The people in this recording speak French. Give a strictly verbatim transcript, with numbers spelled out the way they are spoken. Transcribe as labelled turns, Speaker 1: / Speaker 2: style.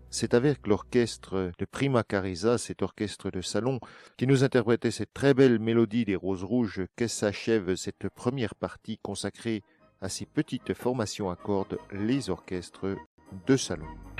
Speaker 1: C'est avec l'orchestre de Prima Carissa, cet orchestre de salon, qui nous interprétait cette très belle mélodie des Roses Rouges, que s'achève cette première partie consacrée à ces petites formations à cordes, les orchestres de salon.